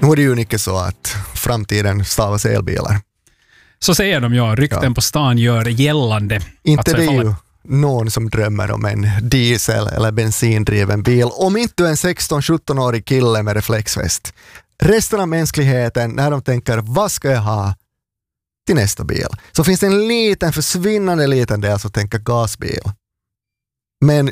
Nu är det ju mycket så att framtiden stavas elbilar. Så säger de, ja. Rykten på stan gör gällande. Inte det är ju någon som drömmer om en diesel- eller bensindriven bil. Om inte du är en 16-17-årig kille med reflexväst. Resten av mänskligheten, när de tänker vad ska jag ha till nästa bil, så finns det en liten, försvinnande liten del som tänker gasbil. Men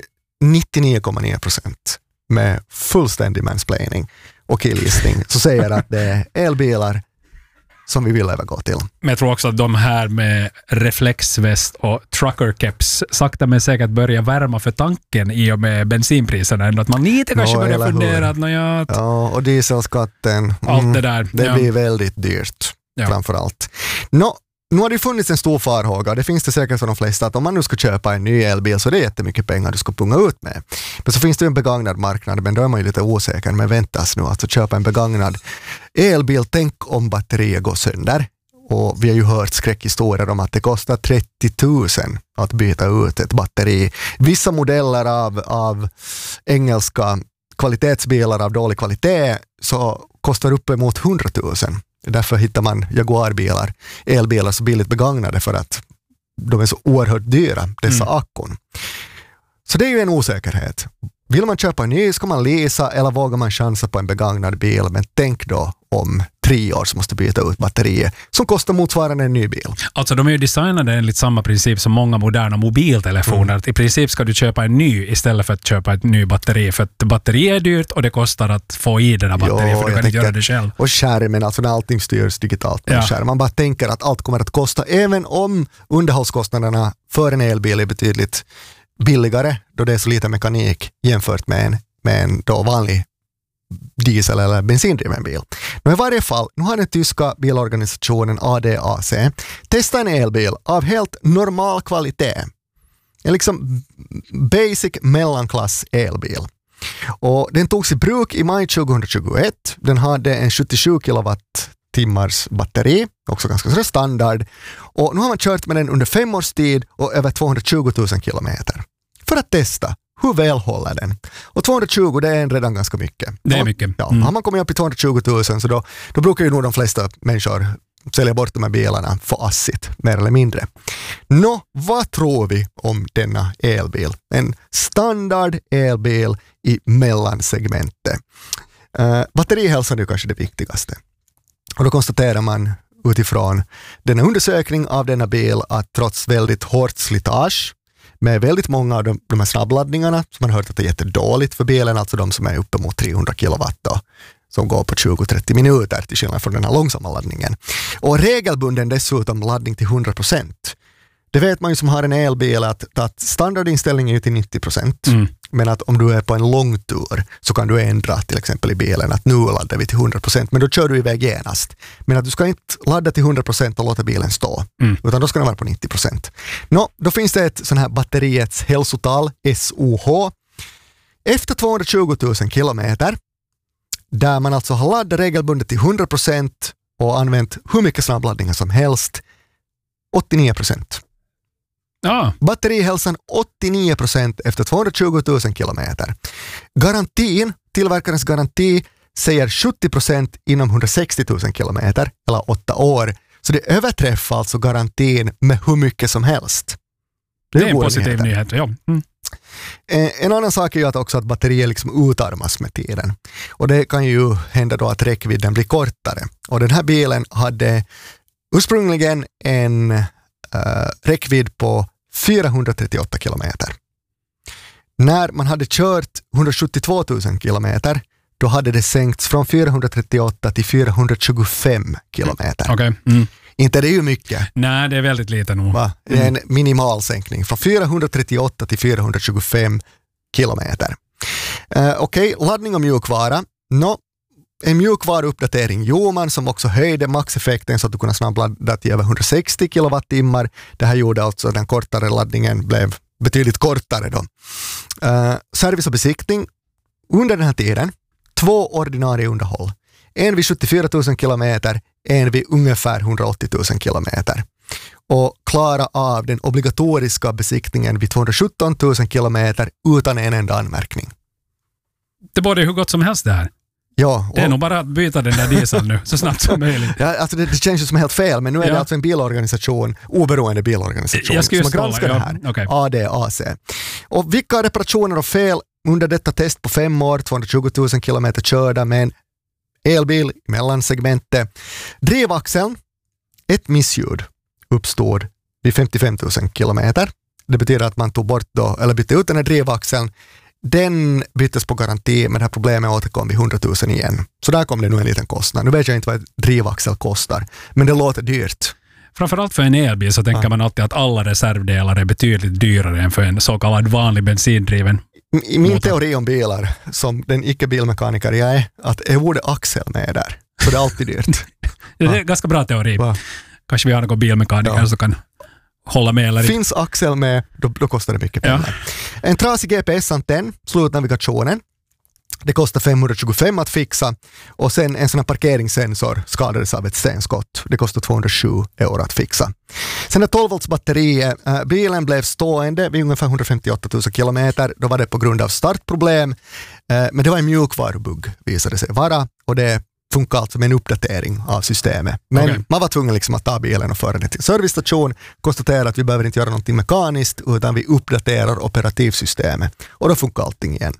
99,9% med fullständig mansplaining och killgissning så säger att det är elbilar som vi vill övergå till. Men jag tror också att de här med reflexväst och truckercaps sakta men säkert börjar värma för tanken i och med bensinpriserna. Att man lite kanske börjar fundera att ja, och dieselskatten. Allt det där. Det blir väldigt dyrt framförallt. Nu har det funnits en stor farhåga. Det finns det säkert för de flesta att om man nu ska köpa en ny elbil så är det jättemycket pengar du ska punga ut med. Men så finns det en begagnad marknad, men då är man ju lite osäker. Men väntas nu att köpa en begagnad elbil, tänk om batteriet går sönder. Och vi har ju hört skräckhistorier om att det kostar 30 000 att byta ut ett batteri. Vissa modeller av engelska kvalitetsbilar av dålig kvalitet så kostar uppemot 100 000. Därför hittar man Jaguar-bilar, elbilar så billigt begagnade för att de är så oerhört dyra, dessa akkon. Så det är ju en osäkerhet. Vill man köpa en ny, ska man leasa eller vågar man chansa på en begagnad bil? Men tänk då om 3 år så måste byta ut batteriet som kostar motsvarande en ny bil. Alltså de är ju designade enligt samma princip som många moderna mobiltelefoner. I princip ska du köpa en ny istället för att köpa ett ny batteri. För att batteri är dyrt och det kostar att få i den här batteriet för du kan inte göra det själv. Och skärmen, alltså när allting styrs digitalt på skärm. Man bara tänker att allt kommer att kosta, även om underhållskostnaderna för en elbil är betydligt billigare då det är så lite mekanik jämfört med en då vanlig diesel- eller bensindriven bil. Men i varje fall, nu har den tyska bilorganisationen ADAC testat en elbil av helt normal kvalitet. En liksom basic mellanklass elbil. Och den togs i bruk i maj 2021. Den hade en 77 kilowattimmars batteri, också ganska standard. Och nu har man kört med den under 5 års tid och över 220 000 kilometer. För att testa hur väl håller den. Och 220, det är redan ganska mycket. Det är mycket. Ja, har man kommit upp i 220 000 så då brukar ju nog de flesta människor sälja bort de här bilarna för assit, mer eller mindre. Vad tror vi om denna elbil? En standard elbil i mellansegmentet. Batterihälsan är kanske det viktigaste. Och då konstaterar man utifrån denna undersökning av denna bil att trots väldigt hårt slitage med väldigt många av de här snabbladdningarna som man har hört att det är jättedåligt för bilen, alltså de som är uppemot 300 kilowatt då, som går på 20-30 minuter till skillnad från den här långsamma laddningen. Och regelbunden dessutom laddning till 100%. Det vet man ju som har en elbil att standardinställning är ju till 90%. Men att om du är på en lång tur så kan du ändra till exempel i bilen att nu laddar vi till 100%, men då kör du iväg genast. Men att du ska inte ladda till 100% och låta bilen stå, utan då ska den vara på 90%. Då finns det ett sån här batteriets hälsotal, SOH. Efter 220 000 kilometer, där man alltså har laddat regelbundet till 100% och använt hur mycket snabbladdningar som helst, 89%. Ja. Batterihälsan 89% efter 220 000 kilometer. Garantin, tillverkarens garanti, säger 70% inom 160 000 kilometer eller 8 år. Så det överträffar alltså garantin med hur mycket som helst. Det är en positiv nyhet, ja. En annan sak är ju också att batterier liksom utarmas med tiden. Och det kan ju hända då att räckvidden blir kortare. Och den här bilen hade ursprungligen en räckvidd på 438 kilometer. När man hade kört 172 000 kilometer, då hade det sänkts från 438 till 425 kilometer. Okay. Inte det är ju mycket. Nej, det är väldigt lite nog. Det är en minimal sänkning från 438 till 425 kilometer. Okej, laddning och mjukvara. En mjukvaruuppdatering Joman som också höjde maxeffekten så att du kunde snabbladda till över 160 kilowattimmar. Det här gjorde alltså den kortare laddningen blev betydligt kortare då. Service och besiktning under den här tiden. 2 ordinarie underhåll. En vid 74 000 kilometer, en vid ungefär 180 000 kilometer. Och klara av den obligatoriska besiktningen vid 217 000 kilometer utan en enda anmärkning. Det var det hur gott som helst det här. Ja, det är nog bara att byta den där dieseln nu så snabbt som möjligt. Ja, alltså det känns ju som helt fel, men nu är det alltså en bilorganisation, oberoende bilorganisation, som har granskat det här. Okay. ADAC. Och vilka reparationer och fel under detta test på 5 år, 220 000 kilometer körda med en elbil i mellansegmentet. Drivaxeln, ett missljud uppstod vid 55 000 kilometer. Det betyder att man tog bort då, eller bytte ut den här drivaxeln. Den byttes på garanti, men det här problemet återkom vid 100 000 igen. Så där kom det nu en liten kostnad. Nu vet jag inte vad ett drivaxel kostar, men det låter dyrt. Framförallt för en elbil så tänker man alltid att alla reservdelar är betydligt dyrare än för en så kallad vanlig bensindriven. I min teori om bilar, som den icke-bilmekaniker jag är, att är ordet axel med där. Så det är alltid dyrt. Det är en ganska bra teori. Kanske vi har någon bilmekaniker som kan hålla med. Eller finns axel med, då kostar det mycket pengar. Ja. En trasig GPS-antenn, slutnavigationen. Det kostar 525 att fixa. Och sen en sån här parkeringssensor skadades av ett stenskott. Det kostar 207 euro att fixa. Sen är 12 volts batteriet. Bilen blev stående vid ungefär 158 000 kilometer. Då var det på grund av startproblem. Men det var en mjukvarubugg visade sig vara. Och det funkar alltså med en uppdatering av systemet. Men man var tvungen liksom att ta bilen och föra den till servicestation, konstatera att vi behöver inte göra någonting mekaniskt utan vi uppdaterar operativsystemet. Och då funkar allting igen.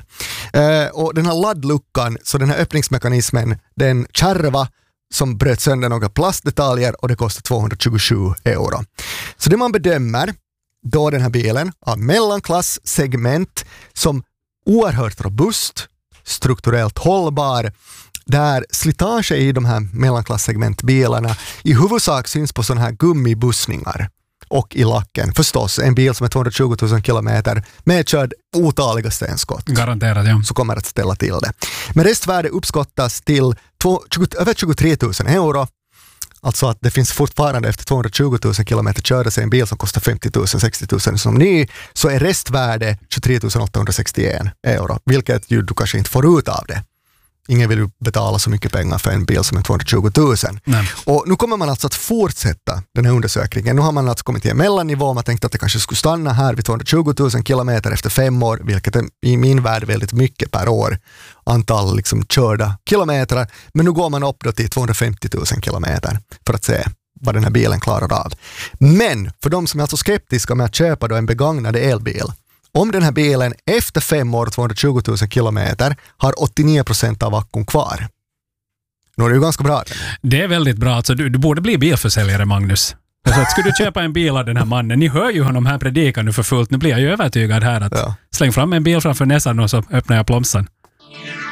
Och den här laddluckan, så den här öppningsmekanismen, den kärva som bröt sönder några plastdetaljer och det kostar 227 euro. Så det man bedömer då den här bilen av mellanklasssegment som oerhört robust, strukturellt hållbar, där slitage i de här mellanklasssegmentbilarna i huvudsak syns på sådana här gummibussningar och i lacken. Förstås, en bil som är 220 000 kilometer medkörd otaliga stenskott. Garanterat, ja. Så kommer att ställa till det. Men restvärde uppskottas till över 23 000 euro. Alltså att det finns fortfarande efter 220 000 kilometer körda sig en bil som kostar 50 000, 60 000 som ny, så är restvärde 23 861 euro. Vilket ju du kanske inte får ut av det. Ingen vill ju betala så mycket pengar för en bil som är 220 000. Nej. Och nu kommer man alltså att fortsätta den här undersökningen. Nu har man alltså kommit till en mellannivå. Man tänkte att det kanske skulle stanna här vid 220 000 kilometer efter 5 år, vilket är i min värld väldigt mycket per år. Antal liksom körda kilometer. Men nu går man upp då till 250 000 kilometer för att se vad den här bilen klarar av. Men för de som är alltså skeptiska med att köpa då en begagnad elbil, om den här bilen efter 5 år och 220 000 kilometer har 89% av akkun kvar. Nu är det ju ganska bra. Det är väldigt bra. Alltså, du borde bli bilförsäljare, Magnus. Alltså, skulle du köpa en bil av den här mannen? Ni hör ju honom här predika nu för fullt. Nu blir jag ju övertygad här att släng fram en bil framför näsan och så öppnar jag plomsan.